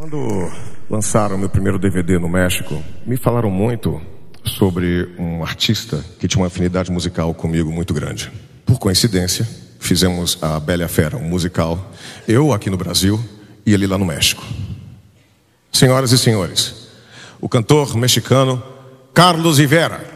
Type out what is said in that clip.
Quando lançaram meu primeiro DVD no México, me falaram muito sobre um artista que tinha uma afinidade musical comigo muito grande. Por coincidência, fizemos a Bela e a Fera, um musical, eu aqui no Brasil e ele lá no México. Senhoras e senhores, o cantor mexicano Carlos Rivera.